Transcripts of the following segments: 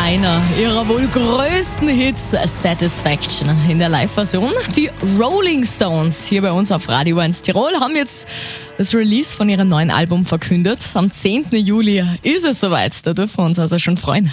einer ihrer wohl größten Hits, Satisfaction, in der Live-Version. Die Rolling Stones hier bei uns auf Radio 1 Tirol haben jetzt das Release von ihrem neuen Album verkündet. Am 10. Juli ist es soweit, da dürfen wir uns also schon freuen.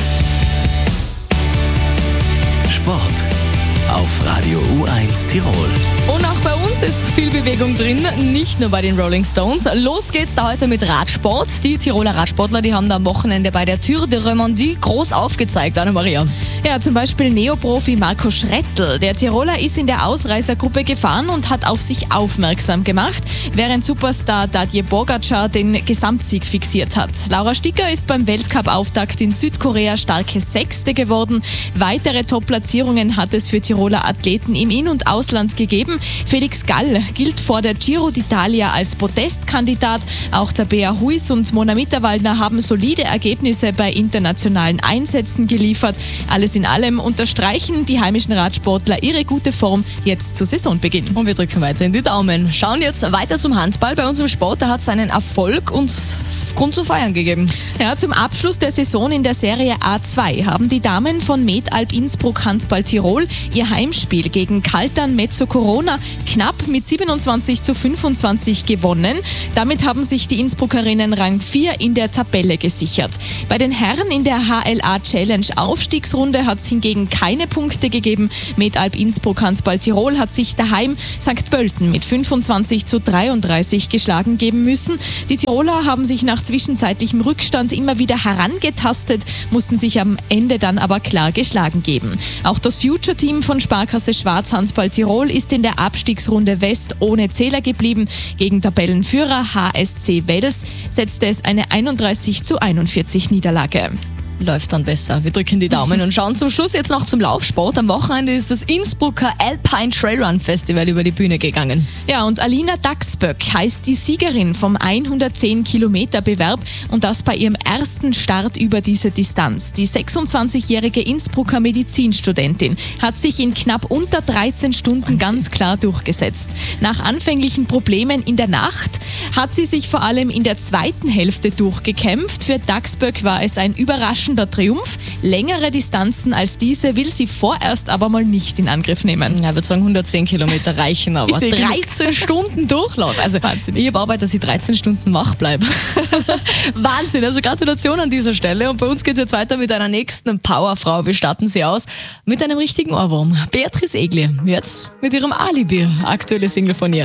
Sport auf Radio U1 Tirol. Und auch bei uns ist viel Bewegung drin, nicht nur bei den Rolling Stones. Los geht's da heute mit Radsport. Die Tiroler Radsportler, die haben da am Wochenende bei der Tour de Romandie groß aufgezeigt, Anna-Maria. Ja, zum Beispiel Neoprofi Marco Schrettl. Der Tiroler ist in der Ausreißergruppe gefahren und hat auf sich aufmerksam gemacht, während Superstar Tadej Pogačar den Gesamtsieg fixiert hat. Laura Sticker ist beim Weltcup-Auftakt in Südkorea starke Sechste geworden. Weitere Top-Platzierungen hat es für Tiroler Athleten im In- und Ausland gegeben. Felix Gall gilt vor der Giro d'Italia als Protestkandidat. Auch Tabea Huis und Mona Mitterwaldner haben solide Ergebnisse bei internationalen Einsätzen geliefert. Alles in allem unterstreichen die heimischen Radsportler ihre gute Form jetzt zu Saisonbeginn. Und wir drücken weiter in die Daumen. Schauen jetzt weiter zum Handball. Bei uns im Sport, da hat es einen Erfolg und Grund zu feiern gegeben. Ja, zum Abschluss der Saison in der Serie A2 haben die Damen von Medalp Innsbruck Handball Tirol ihr Heimspiel gegen Kaltern Mezzo Corona knapp mit 27:25 gewonnen. Damit haben sich die Innsbruckerinnen Rang 4 in der Tabelle gesichert. Bei den Herren in der HLA Challenge Aufstiegsrunde hat es hingegen keine Punkte gegeben. Medalp Innsbruck Handball Tirol hat sich daheim St. Pölten mit 25:33 geschlagen geben müssen. Die Tiroler haben sich nach zwischenzeitlichem Rückstand immer wieder herangetastet, mussten sich am Ende dann aber klar geschlagen geben. Auch das Future-Team von Sparkasse Schwarz Handball Tirol ist in der Abstiegsrunde West ohne Zähler geblieben. Gegen Tabellenführer HSC Wels setzte es eine 31:41 Niederlage. Läuft dann besser. Wir drücken die Daumen und schauen zum Schluss jetzt noch zum Laufsport. Am Wochenende ist das Innsbrucker Alpine Trailrun Festival über die Bühne gegangen. Ja, und Alina Daxböck heißt die Siegerin vom 110-Kilometer-Bewerb und das bei ihrem ersten Start über diese Distanz. Die 26-jährige Innsbrucker Medizinstudentin hat sich in knapp unter 13 Stunden ganz klar durchgesetzt. Nach anfänglichen Problemen in der Nacht hat sie sich vor allem in der zweiten Hälfte durchgekämpft. Für Daxböck war es ein überraschender Triumph. Längere Distanzen als diese will sie vorerst aber mal nicht in Angriff nehmen. Ja, ich würde sagen 110 Kilometer reichen, aber 13 Stunden Durchlauf. Also Wahnsinn. Ich habe Arbeit, dass ich 13 Stunden wach bleibe. Wahnsinn, also Gratulation an dieser Stelle. Und bei uns geht es jetzt weiter mit einer nächsten Powerfrau. Wir starten sie aus mit einem richtigen Ohrwurm. Beatrice Egli, jetzt mit ihrem Alibi. Aktuelle Single von ihr.